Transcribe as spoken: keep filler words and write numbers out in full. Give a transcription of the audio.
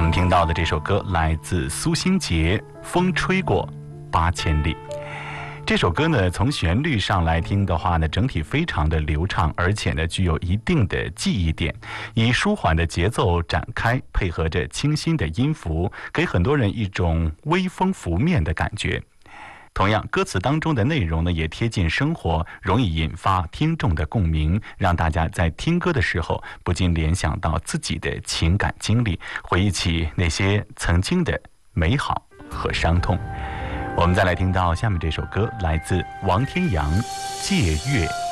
们听到的这首歌来自苏新杰，《风吹过八千里》。这首歌呢，从旋律上来听的话呢，整体非常的流畅，而且呢具有一定的记忆点，以舒缓的节奏展开，配合着清新的音符，给很多人一种微风拂面的感觉。同样，歌词当中的内容呢，也贴近生活，容易引发听众的共鸣，让大家在听歌的时候不禁联想到自己的情感经历，回忆起那些曾经的美好和伤痛。我们再来听到下面这首歌，来自王天阳，《借月》。